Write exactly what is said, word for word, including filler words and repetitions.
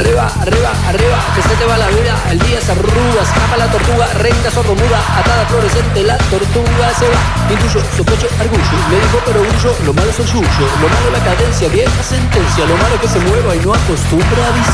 arriba, arriba, arriba, que se te va la vida, el día se arruga, escapa la tortuga, reina sordomuda, atada fluorescente, la tortuga se va. Intuyo, sospecho, argullo, me dijo pero grullo, lo malo es el yuyo, lo malo la cadencia, vieja sentencia, lo malo que se mueva y no acostumbra a avisar.